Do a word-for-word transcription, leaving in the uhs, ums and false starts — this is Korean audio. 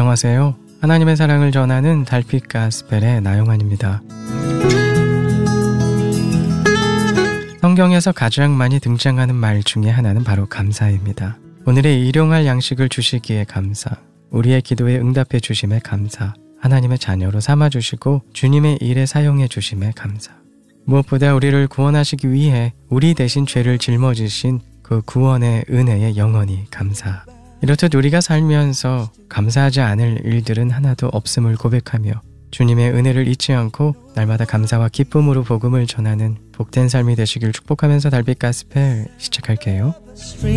안녕하세요. 하나님의 사랑을 전하는 달빛 가스펠의 나영환입니다. 성경에서 가장 많이 등장하는 말 중에 하나는 바로 감사입니다. 오늘의 일용할 양식을 주시기에 감사, 우리의 기도에 응답해 주심에 감사, 하나님의 자녀로 삼아주시고 주님의 일에 사용해 주심에 감사. 무엇보다 우리를 구원하시기 위해 우리 대신 죄를 짊어지신 그 구원의 은혜에 영원히 감사. 이렇듯 우리가 살면서 감사하지 않을 일들은 하나도 없음을 고백하며 주님의 은혜를 잊지 않고 날마다 감사와 기쁨으로 복음을 전하는 복된 삶이 되시길 축복하면서 달빛 가스펠 시작할게요.